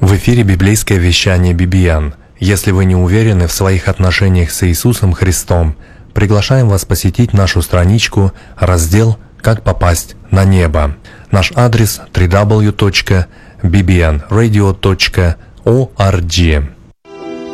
В эфире библейское вещание BBN. Если вы не уверены в своих отношениях с Иисусом Христом, приглашаем вас посетить нашу страничку, раздел «Как попасть на небо». Наш адрес www.bbnradio.org.